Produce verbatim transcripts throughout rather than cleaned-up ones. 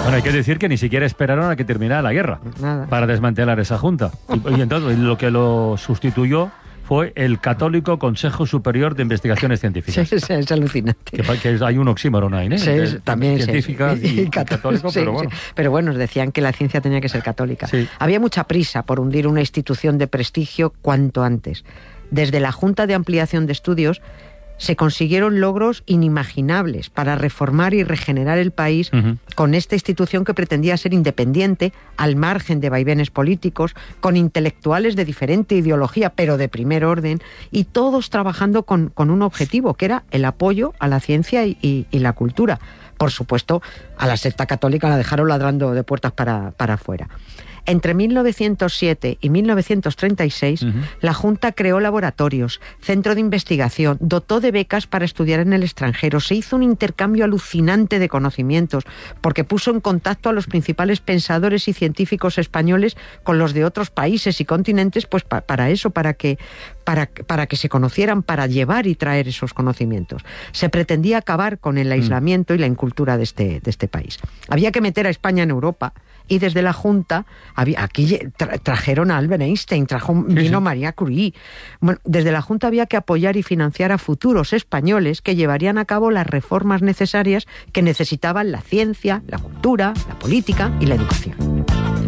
Bueno, hay que decir que ni siquiera esperaron a que terminara la guerra Nada. para desmantelar esa junta. Y, y entonces lo que lo sustituyó fue el Católico Consejo Superior de Investigaciones Científicas. Sí, sí, es alucinante. Que, que hay un oxímoron ahí, ¿no? Sí, De, también científica sí. y, y Cató- católico, sí, pero bueno. sí. Pero bueno, nos decían que la ciencia tenía que ser católica. Sí. Había mucha prisa por hundir una institución de prestigio cuanto antes. Desde la Junta de Ampliación de Estudios se consiguieron logros inimaginables para reformar y regenerar el país uh-huh. con esta institución que pretendía ser independiente, al margen de vaivenes políticos, con intelectuales de diferente ideología, pero de primer orden, y todos trabajando con, con un objetivo, que era el apoyo a la ciencia y, y, y la cultura. Por supuesto, a la secta católica la dejaron ladrando de puertas para, para afuera. Entre mil novecientos siete y mil novecientos treinta y seis, uh-huh. la Junta creó laboratorios, centro de investigación, dotó de becas para estudiar en el extranjero, se hizo un intercambio alucinante de conocimientos, porque puso en contacto a los principales pensadores y científicos españoles con los de otros países y continentes, pues pa- para eso, para que, para, para que se conocieran, para llevar y traer esos conocimientos. Se pretendía acabar con el aislamiento uh-huh. y la incultura de este, de este país. Había que meter a España en Europa. Y desde la Junta, había, aquí tra- trajeron a Albert Einstein, trajo, sí, vino sí. María Curie. Bueno, desde la Junta había que apoyar y financiar a futuros españoles que llevarían a cabo las reformas necesarias que necesitaban la ciencia, la cultura, la política y la educación.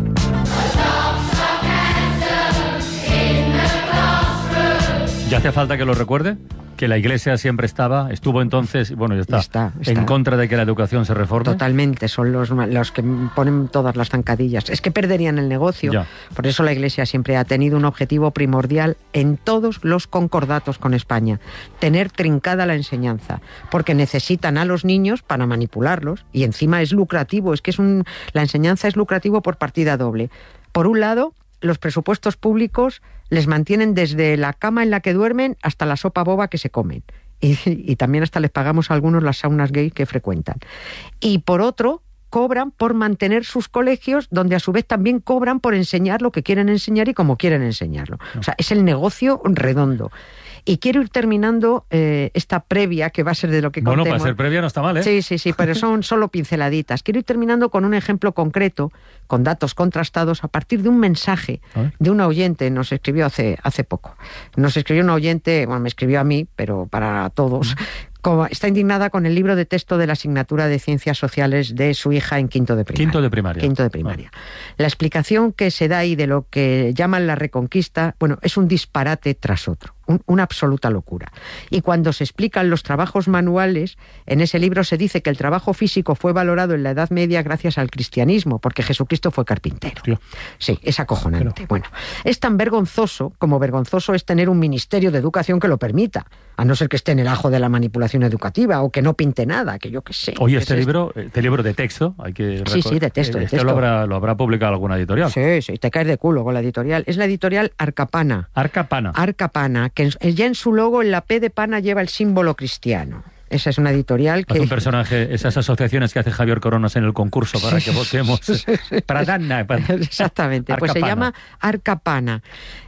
¿Ya hace falta que lo recuerde? Que la Iglesia siempre estaba, estuvo entonces, bueno, ya está, está, está. en contra de que la educación se reforme. Totalmente, son los, los que ponen todas las zancadillas. Es que perderían el negocio. Ya. Por eso la Iglesia siempre ha tenido un objetivo primordial en todos los concordatos con España: tener trincada la enseñanza, porque necesitan a los niños para manipularlos, y encima es lucrativo, es que es un, la enseñanza es lucrativo por partida doble. Por un lado, los presupuestos públicos les mantienen desde la cama en la que duermen hasta la sopa boba que se comen. Y, y también hasta les pagamos a algunos las saunas gay que frecuentan. Y por otro, cobran por mantener sus colegios, donde a su vez también cobran por enseñar lo que quieren enseñar y cómo quieren enseñarlo. O sea, es el negocio redondo. Y quiero ir terminando eh, esta previa, que va a ser de lo que contemos. Bueno, para ser previa no está mal, ¿eh? Sí, sí, sí, pero son solo pinceladitas. Quiero ir terminando con un ejemplo concreto, con datos contrastados, a partir de un mensaje de un oyente. Nos escribió hace, hace poco. Nos escribió un oyente, bueno, me escribió a mí, pero para todos. Como está indignada con el libro de texto de la asignatura de Ciencias Sociales de su hija en quinto de primaria. Quinto de primaria. Quinto de primaria. Ah. La explicación que se da ahí de lo que llaman la Reconquista, bueno, es un disparate tras otro, un, una absoluta locura. Y cuando se explican los trabajos manuales, en ese libro se dice que el trabajo físico fue valorado en la Edad Media gracias al cristianismo, porque Jesucristo fue carpintero. Tío. Sí, es acojonante. Pero... Bueno, es tan vergonzoso como vergonzoso es tener un ministerio de educación que lo permita, a no ser que esté en el ajo de la manipulación educativa o que no pinte nada, que yo qué sé. Oye, este libro, este libro de texto, hay que sí, sí, de texto, este de texto. Lo habrá, lo habrá publicado alguna editorial. Sí, sí, te caes de culo con la editorial. Es la editorial Arcapana. Arcapana. Arcapana, que ya en su logo, en la P de pana, lleva el símbolo cristiano. Esa es una editorial que... Es un personaje, esas asociaciones que hace Javier Coronas en el concurso para que votemos. Pradana, para... Exactamente, Arcapana. Pues se llama Arcapana.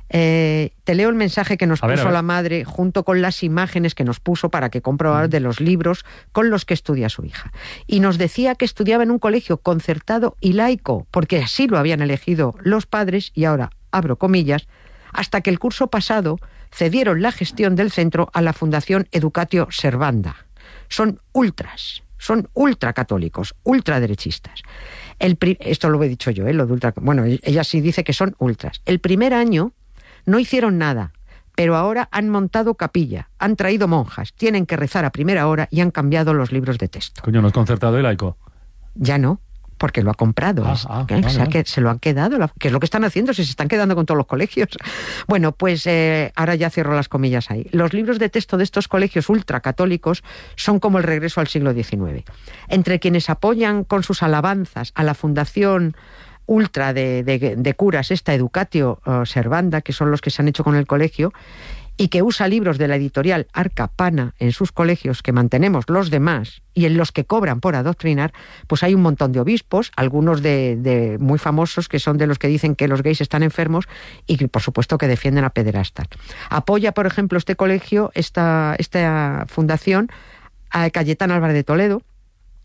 Eh, te leo el mensaje que nos a puso ver, la madre junto con las imágenes que nos puso para que comprobar mm. de los libros con los que estudia su hija. Y nos decía que estudiaba en un colegio concertado y laico, porque así lo habían elegido los padres, y ahora abro comillas, hasta que el curso pasado cedieron la gestión del centro a la Fundación Educatio Servanda. Son ultras, son ultracatólicos, ultraderechistas. El pri- Esto lo he dicho yo, ¿eh? Lo de ultra... Bueno, ella sí dice que son ultras. El primer año no hicieron nada, pero ahora han montado capilla, han traído monjas, tienen que rezar a primera hora y han cambiado los libros de texto. Coño, ¿no es concertado y laico? Ya no, porque lo ha comprado. Ah, es, ah, ¿eh? vale, O sea, vale. que se lo han quedado, que es lo que están haciendo, si se están quedando con todos los colegios. Bueno, pues eh, ahora ya cierro las comillas ahí. Los libros de texto de estos colegios ultracatólicos son como el regreso al siglo diecinueve. Entre quienes apoyan con sus alabanzas a la Fundación ultra de, de, de curas, esta Educatio uh, Servanda, que son los que se han hecho con el colegio, y que usa libros de la editorial Arcapana en sus colegios, que mantenemos los demás, y en los que cobran por adoctrinar, pues hay un montón de obispos, algunos de, de muy famosos, que son de los que dicen que los gays están enfermos y que, por supuesto, que defienden a pederastas. Apoya, por ejemplo, este colegio, esta, esta fundación, a Cayetana Álvarez de Toledo,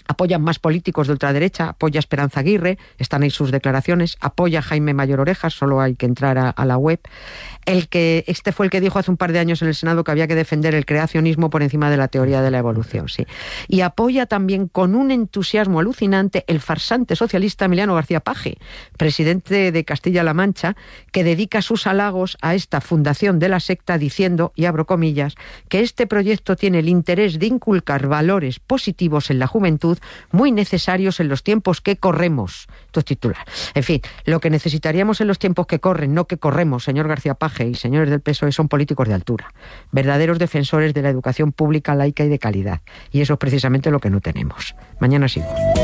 Apoyan más políticos de ultraderecha, apoya Esperanza Aguirre, están ahí sus declaraciones, apoya Jaime Mayor Orejas, solo hay que entrar a, a la web. El que, este fue el que dijo hace un par de años en el Senado que había que defender el creacionismo por encima de la teoría de la evolución, sí. Y apoya también con un entusiasmo alucinante el farsante socialista Emiliano García Paje, presidente de Castilla-La Mancha, que dedica sus halagos a esta fundación de la secta diciendo, y abro comillas, que este proyecto tiene el interés de inculcar valores positivos en la juventud muy necesarios en los tiempos que corremos. Esto es titular. En fin, lo que necesitaríamos en los tiempos que corren, no que corremos, señor García Paje y señores del P S O E, son políticos de altura, verdaderos defensores de la educación pública, laica y de calidad. Y eso es precisamente lo que no tenemos. Mañana sigo.